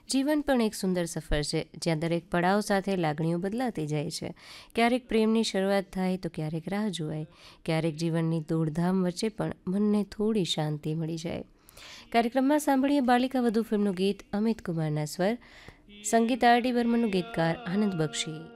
જીવન પણ એક સુંદર સફર છે, જ્યાં દરેક પડાવ સાથે લાગણીઓ બદલાતી જાય છે. ક્યારેક પ્રેમની શરૂઆત થાય તો ક્યારેક રાહ જોવાય, ક્યારેક જીવનની દોડધામ વચ્ચે પણ મનને થોડી શાંતિ મળી જાય. કાર્યક્રમમાં સાંભળીએ બાલિકા વધુ ફિલ્મનું ગીત, અમિત કુમારના સ્વર, સંગીત આર ડી બર્મનનું ગીતકાર આનંદ બક્ષી.